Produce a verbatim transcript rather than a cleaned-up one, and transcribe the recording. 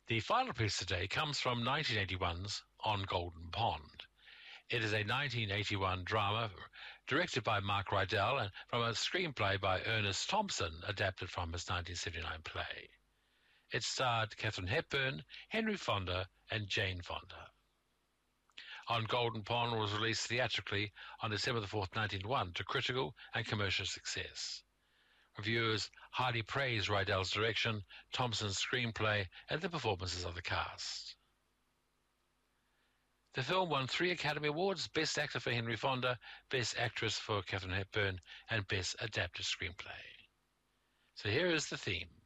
The final piece today comes from nineteen eighty-one's On Golden Pond. It is a nineteen eighty-one drama directed by Mark Rydell and from a screenplay by Ernest Thompson, adapted from his nineteen seventy-nine play. It starred Katharine Hepburn, Henry Fonda, and Jane Fonda. On Golden Pond was released theatrically on December the fourth, nineteen oh one, to critical and commercial success. Reviewers highly praised Rydell's direction, Thompson's screenplay, and the performances of the cast. The film won three Academy Awards: Best Actor for Henry Fonda, Best Actress for Katharine Hepburn, and Best Adapted Screenplay. So here is the theme.